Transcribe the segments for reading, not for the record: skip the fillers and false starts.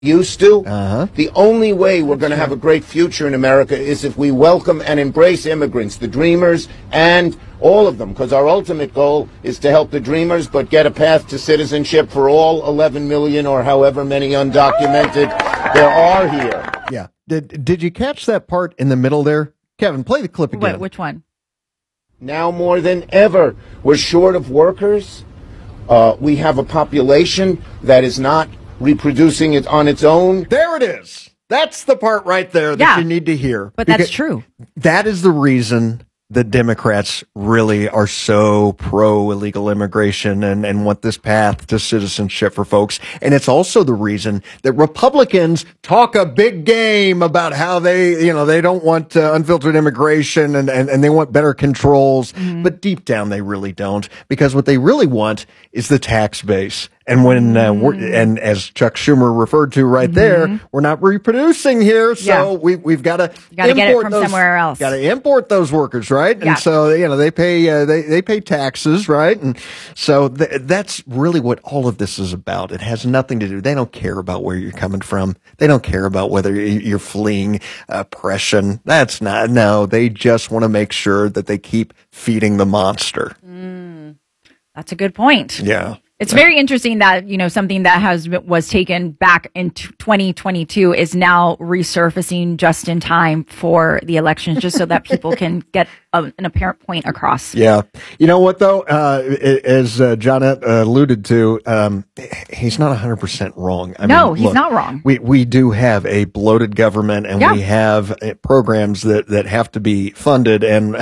used to. The only way we're going to have a great future in America is if we welcome and embrace immigrants, the dreamers, and all of them, because our ultimate goal is to help the dreamers, but get a path to citizenship for all 11 million or however many undocumented there are here. Yeah. Did you catch that part in the middle there? Kevin, play the clip again. Which one? Now more than ever, we're short of workers. We have a population that is not reproducing it on its own. There it is. That's the part right there that you need to hear. But that's true. That is the reason the Democrats really are so pro illegal immigration and want this path to citizenship for folks. And it's also the reason that Republicans talk a big game about how they don't want unfiltered immigration and they want better controls. But deep down, they really don't, because what they really want is the tax base. And when and as Chuck Schumer referred to right there, we're not reproducing here, so we've got to get it from somewhere else. Got to import those workers, right? Yeah. And so they pay they pay taxes, right? And so that's really what all of this is about. It has nothing to do. They don't care about where you're coming from. They don't care about whether you're fleeing oppression. That's not. No, they just want to make sure that they keep feeding the monster. That's a good point. Yeah. It's very interesting that, something that was taken back in 2022 is now resurfacing just in time for the elections, just so that people can get an apparent point across. Yeah. You know what, though? As Johnette alluded to, he's not 100% wrong. He's not wrong. We do have a bloated government, and we have programs that have to be funded, and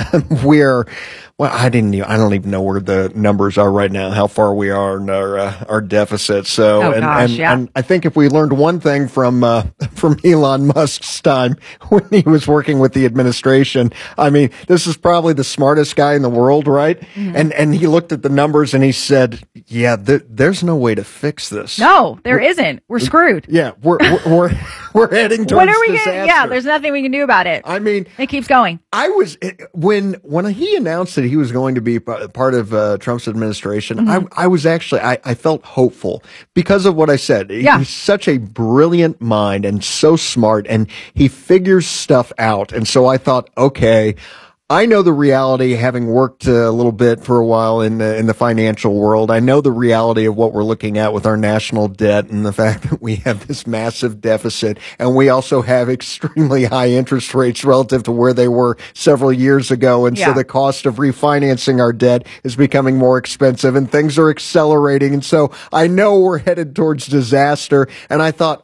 I don't even know where the numbers are right now, how far we are in our deficit. So, and I think if we learned one thing from Elon Musk's time when he was working with the administration, this is probably the smartest guy in the world, right? And he looked at the numbers and he said, "Yeah, there's no way to fix this. No, there isn't. We're screwed. Yeah, we're heading towards what are we disaster. Yeah, there's nothing we can do about it. It keeps going. I was when he announced that he was going to be part of Trump's administration, I was actually I felt hopeful because of what I said. Yeah. He's such a brilliant mind and so smart, and he figures stuff out. And so I thought, okay, I know the reality, having worked a little bit for a while in the financial world. I know the reality of what we're looking at with our national debt and the fact that we have this massive deficit, and we also have extremely high interest rates relative to where they were several years ago. And so the cost of refinancing our debt is becoming more expensive, and things are accelerating. And so I know we're headed towards disaster. And I thought,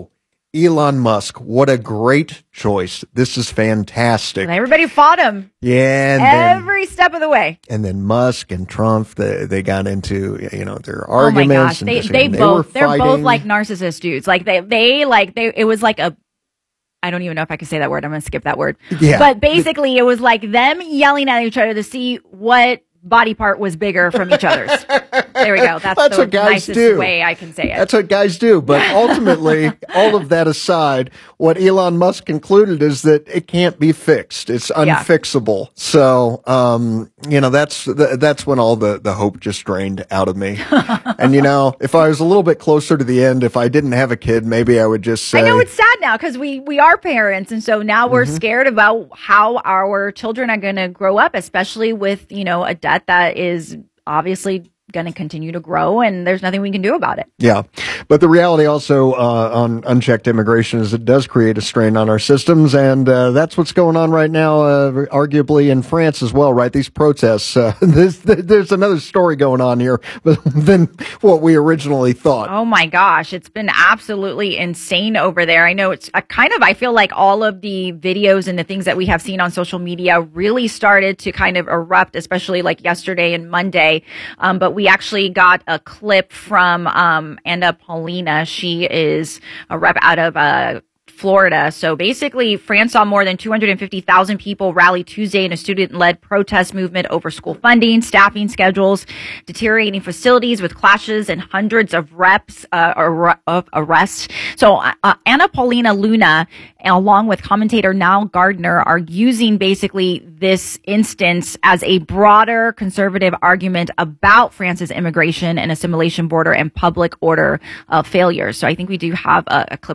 Elon Musk, what a great choice. This is fantastic. And everybody fought him. Yeah. Every step of the way. And then Musk and Trump, they got into, their arguments. Oh my gosh. They're both like narcissist dudes. Like it was like I don't even know if I can say that word. I'm going to skip that word. Yeah. But basically it was like them yelling at each other to see what body part was bigger from each other's. There we go. That's the nicest way I can say it. That's what guys do. But ultimately, all of that aside, what Elon Musk concluded is that it can't be fixed. It's unfixable. So, that's when all the hope just drained out of me. And, if I was a little bit closer to the end, if I didn't have a kid, maybe I would just say. I know it's sad now because we are parents. And so now we're scared about how our children are going to grow up, especially with, a debt that is obviously going to continue to grow, and there's nothing we can do about it. Yeah. But the reality also on unchecked immigration is it does create a strain on our systems, and that's what's going on right now, arguably in France as well, right? These protests. There's another story going on here than what we originally thought. Oh my gosh. It's been absolutely insane over there. I know it's I feel like all of the videos and the things that we have seen on social media really started to kind of erupt, especially like yesterday and Monday. But we actually got a clip from Anna Paulina. She is a rep out of Florida. So basically, France saw more than 250,000 people rally Tuesday in a student-led protest movement over school funding, staffing schedules, deteriorating facilities with clashes and hundreds of arrests. So Anna Paulina Luna, along with commentator Niall Gardner, are using basically this instance as a broader conservative argument about France's immigration and assimilation border and public order failures. So I think we do have a clip